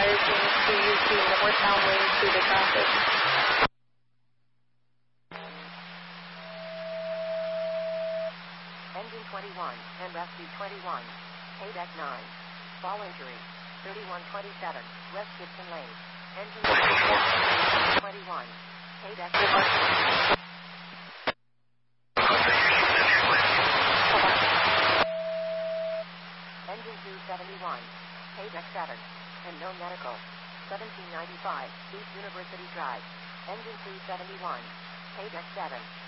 fires units to UC northbound lane to the traffic. Engine 21 and rescue 21. KDEC 9. Fall injury. 3127 West Gibson Lane. Engine 21. KDEC 9. Engine 271, KDEC 7, and no medical. 1795, East University Drive. Engine 271, KDEC 7.